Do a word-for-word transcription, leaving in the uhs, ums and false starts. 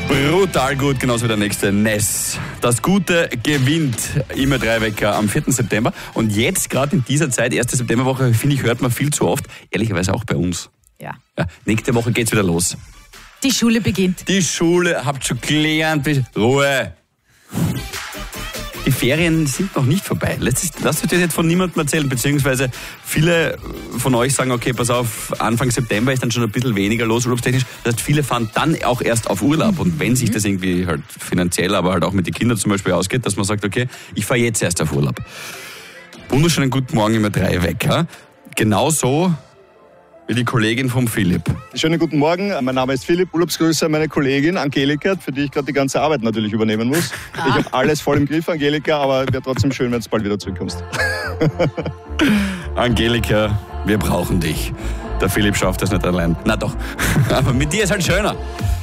Brutal gut, genauso wie der nächste Ness. Das Gute gewinnt immer drei Wecker am vierten September. Und jetzt, gerade in dieser Zeit, erste Septemberwoche, finde ich, hört man viel zu oft. Ehrlicherweise auch bei uns. Ja. Ja, nächste Woche geht's wieder los. Die Schule beginnt. Die Schule, habt schon gelernt. Ruhe. Die Ferien sind noch nicht vorbei. Letztes, lasst euch das jetzt von niemandem erzählen, beziehungsweise viele von euch sagen, okay, pass auf, Anfang September ist dann schon ein bisschen weniger los, urlaubstechnisch. Das heißt, viele fahren dann auch erst auf Urlaub. Und wenn sich das irgendwie halt finanziell, aber halt auch mit den Kindern zum Beispiel ausgeht, dass man sagt, okay, ich fahre jetzt erst auf Urlaub. Wunderschönen guten Morgen, immer drei Wecker. Genauso wie die Kollegin vom Philipp. Schönen guten Morgen, mein Name ist Philipp, Urlaubsgrüße an meine Kollegin Angelika, für die ich gerade die ganze Arbeit natürlich übernehmen muss. Ah. Ich habe alles voll im Griff, Angelika, aber wäre trotzdem schön, wenn du bald wieder zurückkommst. Angelika, wir brauchen dich. Der Philipp schafft das nicht allein. Na doch, aber mit dir ist halt schöner.